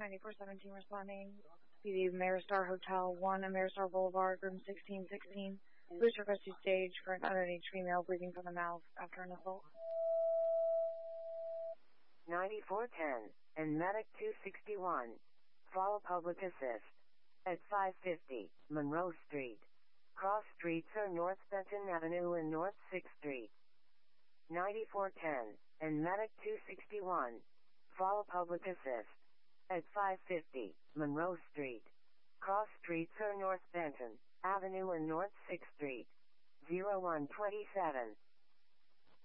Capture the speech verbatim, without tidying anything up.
ninety-four seventeen responding. P D Ameristar Hotel, one Ameristar Boulevard, room sixteen sixteen. Police request to stage for an underage female bleeding from the mouth after an assault. ninety-four ten and Medic two sixty-one. Follow public assist. At five fifty, Monroe Street. Cross streets are North Benton Avenue and North sixth Street. ninety-four ten and Medic two sixty-one. Follow public assist. At five fifty, Monroe Street. Cross streets are North Benton Avenue and North sixth Street. zero one twenty-seven.